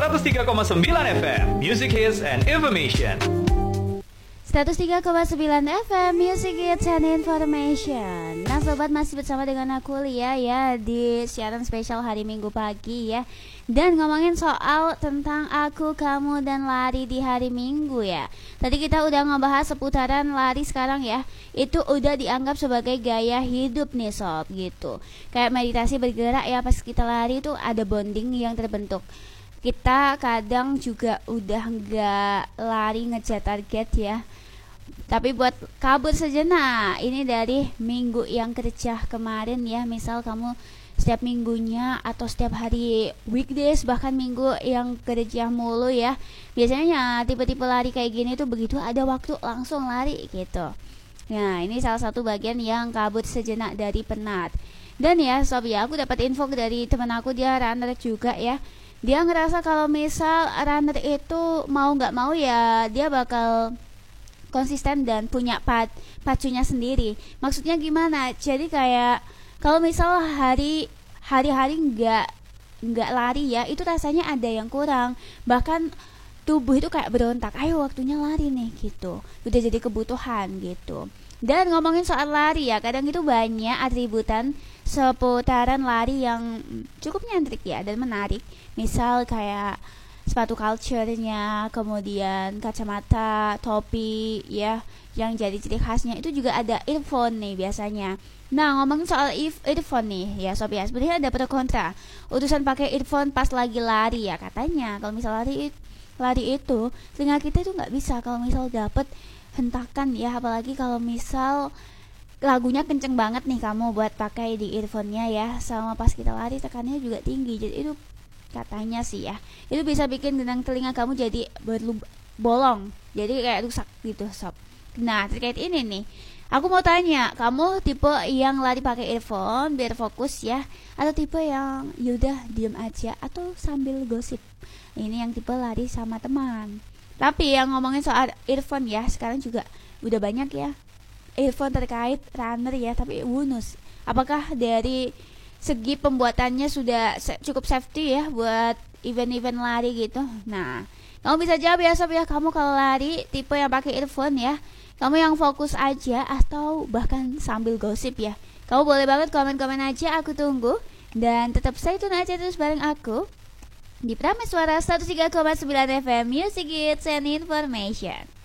103,9 FM, Music Hits and Information. 103,9 FM Music Hits and Information. Nah sobat, masih bersama dengan aku Lia ya di siaran spesial hari Minggu pagi ya. Dan ngomongin soal tentang aku, kamu, dan lari di hari Minggu ya. Tadi kita udah ngebahas seputaran lari sekarang ya. Itu udah dianggap sebagai gaya hidup nih sob gitu. Kayak meditasi bergerak ya, pas kita lari itu ada bonding yang terbentuk. Kita kadang juga udah nggak lari ngejar target ya, tapi buat kabur sejenak. Ini dari minggu yang kerja kemarin ya. Misal kamu setiap minggunya atau setiap hari weekdays, bahkan minggu yang kerja mulu ya, biasanya tipe-tipe lari kayak gini tuh begitu ada waktu langsung lari gitu. Nah ini salah satu bagian yang kabur sejenak dari penat. Dan ya sob ya, aku dapat info dari temen aku, dia runner juga ya. Dia ngerasa kalau misal runner itu mau nggak mau ya dia bakal konsisten dan punya pacunya sendiri. Maksudnya gimana? Jadi kayak kalau misal hari-hari nggak lari ya, itu rasanya ada yang kurang. Bahkan tubuh itu kayak berontak, ayo waktunya lari nih gitu. Udah jadi kebutuhan gitu. Dan ngomongin soal lari ya, kadang itu banyak atributan seputaran lari yang cukup nyentrik ya dan menarik. Misal kayak sepatu culture-nya, kemudian kacamata, topi ya, yang jadi ciri khasnya. Itu juga ada earphone nih biasanya. Nah ngomongin soal earphone nih ya sob ya, sebenarnya ada pro kontra utusan pakai earphone pas lagi lari ya. Katanya kalau misal lari itu telinga kita itu nggak bisa kalau misal dapet hentakan ya, apalagi kalau misal lagunya kenceng banget nih kamu buat pakai di earphone-nya ya, sama pas kita lari tekannya juga tinggi. Jadi itu katanya sih ya, itu bisa bikin gendang telinga kamu jadi bolong, jadi kayak rusak gitu sob. Nah terkait ini nih, aku mau tanya, kamu tipe yang lari pakai earphone biar fokus ya, atau tipe yang yaudah diem aja atau sambil gosip? Ini yang tipe lari sama teman. Tapi yang ngomongin soal earphone ya, sekarang juga udah banyak ya earphone terkait runner ya, tapi bonus. Apakah dari segi pembuatannya sudah cukup safety ya buat event-event lari gitu? Nah, kamu bisa jawab ya sob ya. Kamu kalau lari tipe yang pakai earphone ya, kamu yang fokus aja atau bahkan sambil gosip ya? Kamu boleh banget komen-komen aja, aku tunggu. Dan tetap stay tune aja terus bareng aku di Prameswara 103,9 FM Music Hits and Information.